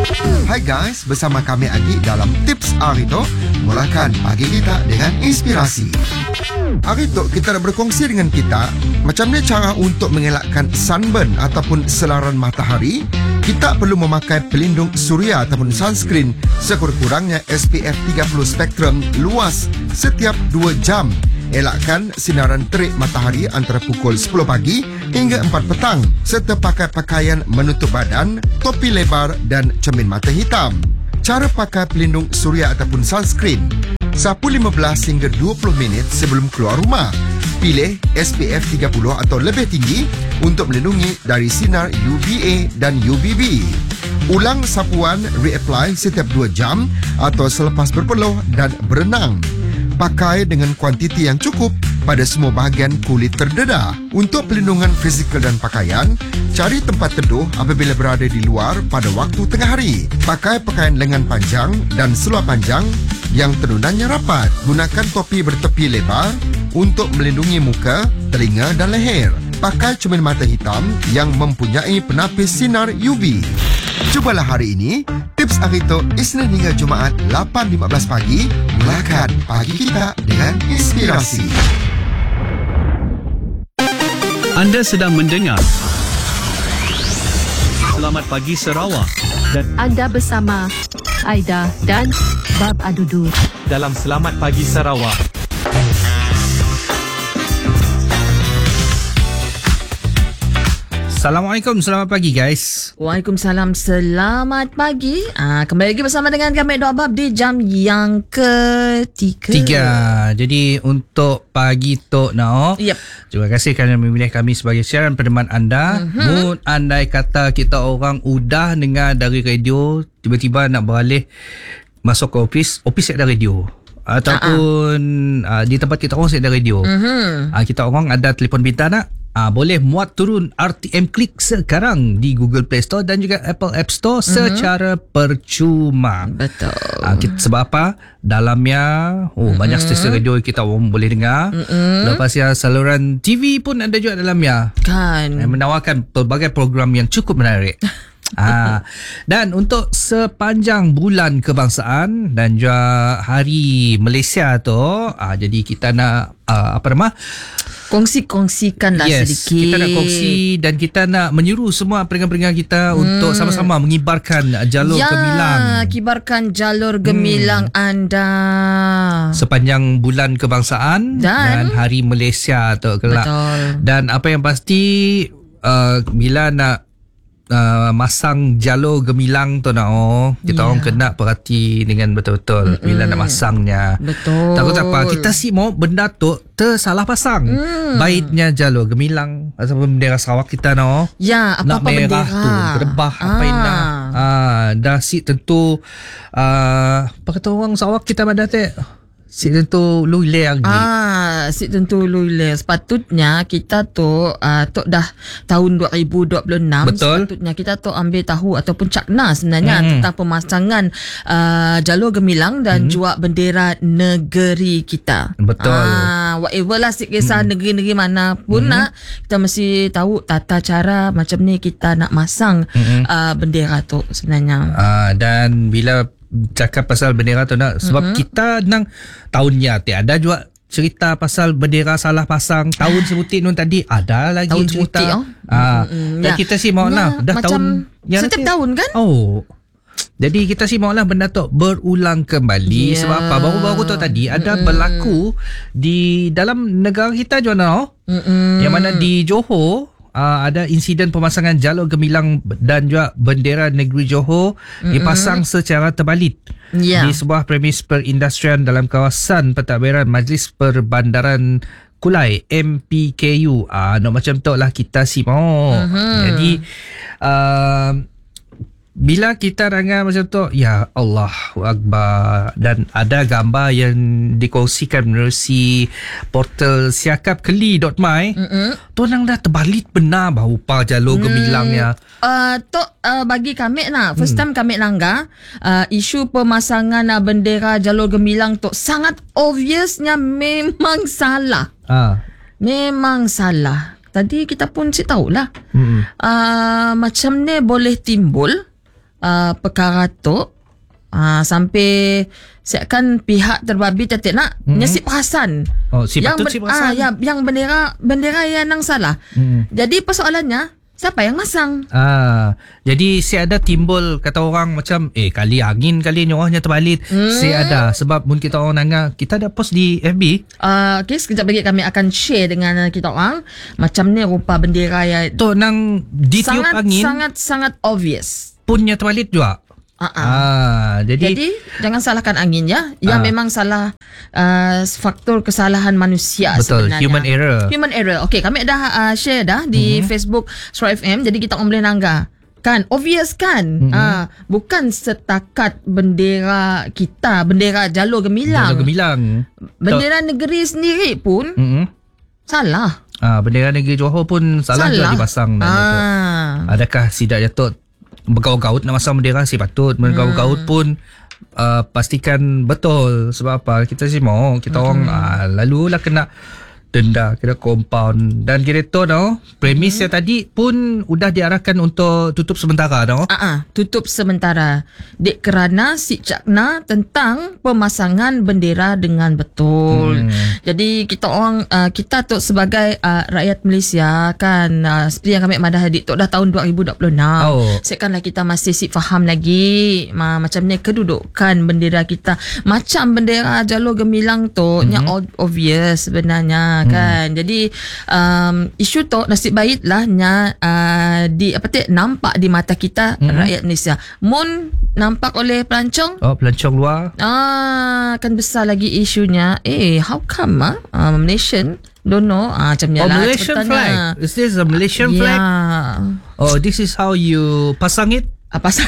Hai guys, bersama kami Adi dalam Tips Arito. Mulakan pagi kita dengan inspirasi. Arito, kita nak berkongsi dengan kita macam mana cara untuk mengelakkan sunburn ataupun selaran matahari. Kita perlu memakai pelindung suria ataupun sunscreen sekurang-kurangnya SPF 30 spektrum luas setiap 2 jam. Elakkan sinaran terik matahari antara pukul 10 pagi hingga 4 petang serta pakai pakaian menutup badan, topi lebar dan cermin mata hitam. Cara pakai pelindung suria ataupun sunscreen. Sapu 15 hingga 20 minit sebelum keluar rumah. Pilih SPF 30 atau lebih tinggi untuk melindungi dari sinar UVA dan UVB. Ulang sapuan reapply setiap 2 jam atau selepas berpeluh dan berenang. Pakai dengan kuantiti yang cukup pada semua bahagian kulit terdedah. Untuk pelindungan fizikal dan pakaian, cari tempat teduh apabila berada di luar pada waktu tengah hari. Pakai pakaian lengan panjang dan seluar panjang yang tenunannya rapat. Gunakan topi bertepi lebar untuk melindungi muka, telinga dan leher. Pakai cermin mata hitam yang mempunyai penapis sinar UV. Cubalah hari ini Tips Arito Isnin hingga Jumaat 8.15 pagi. Mulakan pagi kita dengan inspirasi. Anda sedang mendengar Selamat Pagi Sarawak dan anda bersama Aida dan Bab Adudu dalam Selamat Pagi Sarawak. Assalamualaikum, selamat pagi guys. Waalaikumsalam, selamat pagi. Kembali lagi bersama dengan kami Dok Bab di jam yang ketiga. Jadi untuk pagi Tok Nao, terima kasih kerana memilih kami sebagai siaran pendeman anda. Mood andai kata kita orang udah dengar dari radio, tiba-tiba nak beralih masuk ke office ada radio. Ataupun di tempat kita orang ada radio. Kita orang ada telefon pintar nak? Boleh muat turun RTM Klik sekarang di Google Play Store dan juga Apple App Store secara percuma. Betul. Sebab apa? Dalamnya banyak stesen radio kita orang boleh dengar. Lepas ya saluran TV pun ada juga dalamnya. Kan. Menawarkan pelbagai program yang cukup menarik. Dan untuk sepanjang bulan kebangsaan dan juga Hari Malaysia tu, jadi kita nak kongsikanlah sedikit. Kita nak kongsi dan kita nak menyuruh semua pendengar-pendengar kita untuk sama-sama mengibarkan jalur gemilang. Kibarkan jalur gemilang anda sepanjang bulan kebangsaan dan Hari Malaysia tu kelak. Betul. Dan apa yang pasti bila nak masang jalur gemilang tu kita orang kena perhati dengan betul-betul bila nak masangnya. Betul. Takut apa kita mau benda tu tersalah pasang. Baiknya jalur gemilang ataupun bendera Sarawak kita apa-apa nak merah bendera tu berebah apa indah. Dah si tentu apa kata orang Sarawak kita pada si tentu luile lagi. Si tentu luile. Sepatutnya kita tu dah tahun 2026. Betul. Sepatutnya kita tu ambil tahu ataupun cakna sebenarnya tentang pemasangan jalur gemilang dan juga bendera negeri kita. Betul. Whatever lah kisah negeri-negeri mana pun kita mesti tahu tata cara macam ni kita nak masang bendera tu sebenarnya. Dan bila cakap pasal bendera tu sebab kita nang tahunnya ada juga cerita pasal bendera salah pasang tahun sebutik nun tadi ada lagi tahun cerita dan kita mau lah dah tahun setiap tahun kan jadi kita mau lah benda tu berulang kembali. Sebab apa baru-baru tu tadi ada berlaku di dalam negara kita juga yang mana di Johor ada insiden pemasangan jalur gemilang dan juga bendera negeri Johor dipasang secara terbalik di sebuah premis perindustrian dalam kawasan pentadbiran Majlis Perbandaran Kulai MPKU. Macam tu lah kita Jadi bila kita dengar macam tu, ya Allahu Akbar, dan ada gambar yang dikongsikan menerusi portal siakapkeli.my, tu nang dah terbalik benar bahawa jalur gemilangnya. Bagi kami first time kami langgar isu pemasangan bendera jalur gemilang tu sangat obviousnya memang salah. Memang salah. Tadi kita pun tahulah macam ni boleh timbul perkara tu sampai siapkan pihak terbabit tak nak nyesip perasan. Si patut si perasan. Yang bendera yang nang salah. Jadi persoalannya siapa yang masang? Jadi si ada timbul kata orang macam kali angin kali nyorahnya terbalik. Si ada sebab mun kita orang nanga kita ada post di FB. Okay, sekejap lagi kami akan share dengan kita orang macam ni rupa bendera yang tu nang ditiup angin sangat obvious. Punya terbalik juga. Jadi jangan salahkan angin ya. Yang memang salah faktor kesalahan manusia. Betul, sebenarnya. Human error. Okey, kami dah share dah di Facebook Astro FM. Jadi kita boleh nangga. Kan obvious kan. Bukan setakat bendera kita, bendera Jalur Gemilang. Bendera negeri sendiri pun salah. Bendera negeri Johor pun salah juga dipasang. Adakah Sidak Datuk bergaut-gaut nak masang bendera? Si patut bergaut-gaut pun pastikan betul. Sebab apa? Kita semua kita orang lalulah kena denda, kena compound. Dan kira tu premis yang tadi pun udah diarahkan untuk tutup sementara tutup sementara kerana si cakna tentang pemasangan bendera dengan betul. Jadi kita orang kita tu sebagai rakyat Malaysia kan, seperti yang kami madah hadir tu dah tahun 2026. Sekarang kita masih faham lagi macam ni kedudukan bendera kita. Macam bendera Jalur Gemilang tu yang obvious sebenarnya kan. Jadi isu tu nasib baiklah nampak di mata kita rakyat Malaysia. Mun nampak oleh pelancong pelancong luar kan besar lagi isunya. How come Malaysian don't know macam ni lah Malaysian flag. Is this a Malaysian flag? This is how you pasang it? Pasang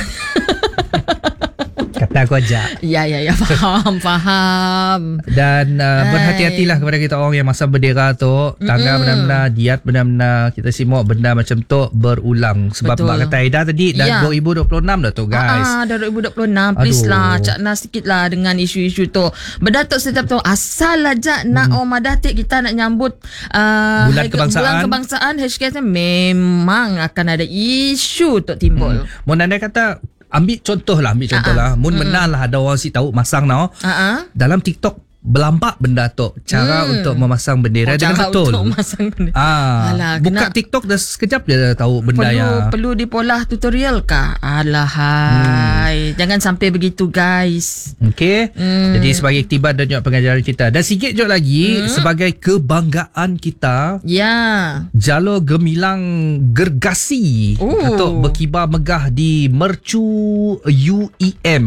kata aku aja. Ya faham. Dan berhati-hatilah kepada kita orang yang masang bendera tu. Tanggal benar-benar diat benar-benar kita semua benda macam tu berulang. Sebab Mbak kata Aida tadi dah 2026 dah tu guys. Dah 2026. Please lah cakna sikit lah dengan isu-isu tu. Berdatuk setiap tu asal aja nak Madatik kita nak nyambut bulan kebangsaan HKS memang akan ada isu tu timbul. Mun anda kata ambil contoh lah. Mun benar lah ada orang si tahu masang dalam TikTok berlampak benda tu. Cara untuk memasang bendera dengan betul. Cara untuk memasang bendera. Buka TikTok dah sekejap dia dah tahu benda yang perlu dipolah tutorial kah? Alahai. Jangan sampai begitu guys. Okay. Jadi sebagai iktibar dan juga pengajaran kita. Dan sikit je lagi sebagai kebanggaan kita. Jalur Gemilang Gergasi untuk berkibar megah di Mercu UEM.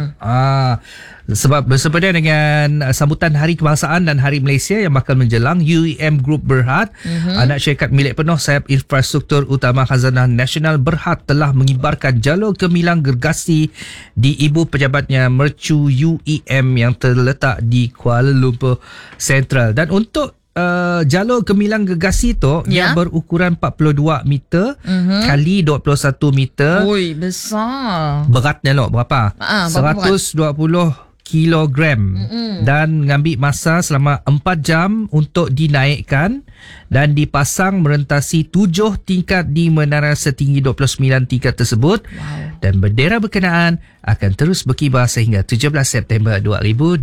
Sebab bersempena dengan sambutan Hari Kebangsaan dan Hari Malaysia yang bakal menjelang, UEM Group Berhad, anak syarikat milik penuh sayap infrastruktur utama Khazanah Nasional Berhad, telah mengibarkan Jalur Gemilang Gergasi di ibu pejabatnya Mercu UEM yang terletak di Kuala Lumpur Central. Dan untuk Jalur Gemilang Gergasi tu yang berukuran 42 meter kali 21 meter. Oi, besar. Beratnya berapa? 120 kilogram dan mengambil masa selama 4 jam untuk dinaikkan dan dipasang merentasi 7 tingkat di menara setinggi 29 tingkat tersebut. Dan bendera berkenaan akan terus berkibar sehingga 17 September 2026.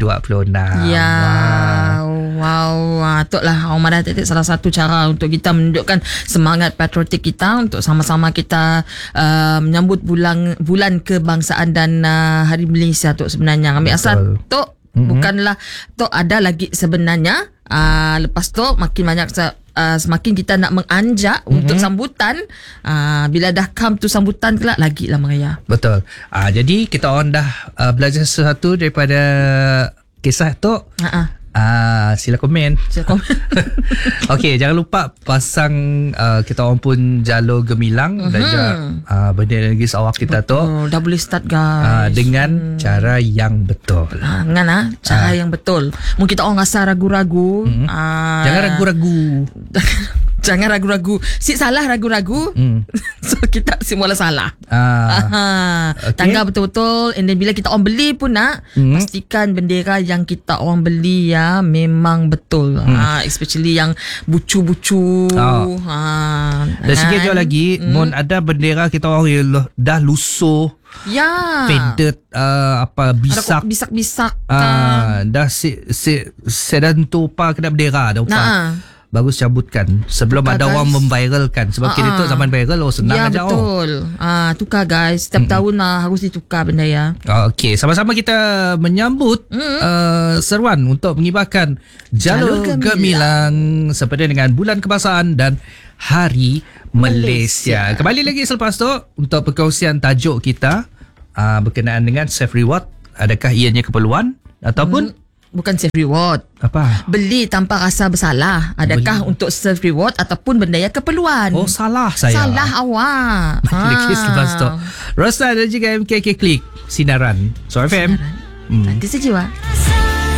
Itulah Omar Datuk salah satu cara untuk kita menunjukkan semangat patriotik kita untuk sama-sama kita menyambut bulan kebangsaan dan Hari Malaysia tu sebenarnya. Ambil asal tu bukanlah tu ada lagi sebenarnya. Lepas tu makin banyak semakin kita nak menganjak untuk sambutan, bila dah come to sambutan kelak lagi lah meraya. Betul. Jadi kita orang dah belajar sesuatu daripada kisah tu. Sila komen. Okey, jangan lupa pasang kita orang pun Jalur Gemilang dan juga bendera negeri Sarawak kita tu. Dah boleh start guys. Dengan cara yang betul. Cara yang betul. Mungkin kita orang rasa ragu-ragu. Jangan ragu-ragu. Jangan ragu-ragu. Si salah ragu-ragu. So kita semua salah. Okay. Tanggal betul-betul. And then bila kita orang beli pun pastikan bendera yang kita orang beli memang betul. Especially yang bucu-bucu. Dan sikit je lagi, mun ada bendera kita orang yang dah lusuh, Ya. faded bisak. Ada bisak-bisak. Dah sedan tu kena berdera dah bagus cabutkan sebelum tukar, ada guys. orang memviralkan sebab kini tu zaman viral senang aja. Betul. Tukar guys. Setiap tahun harus ditukar benda ya. Okey, sama-sama kita menyambut seruan untuk mengibarkan Jalur Gemilang seperti dengan Bulan Kebangsaan dan Hari Malaysia. Kembali lagi selepas tu untuk perkongsian tajuk kita berkenaan dengan self reward. Adakah ianya keperluan ataupun bukan self reward. Apa? Beli tanpa rasa bersalah. Adakah untuk self reward ataupun benda yang keperluan? Oh, salah saya. Salah awak. Lagi selepas tu. Rosta dan juga MKK Klik Sinaran Suara FM. Nanti sejiwa.